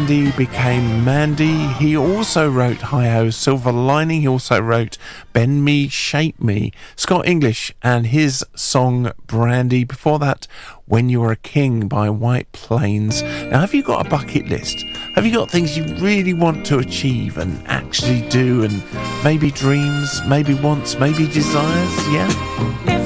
Brandy became Mandy. He also wrote Hi-Ho, Silver Lining. He also wrote Bend Me, Shape Me, Scott English and his song Brandy. Before that, When You're a King by White Plains. Now, have you got a bucket list? Have you got things you really want to achieve and actually do, and maybe dreams, maybe wants, maybe desires? Yeah?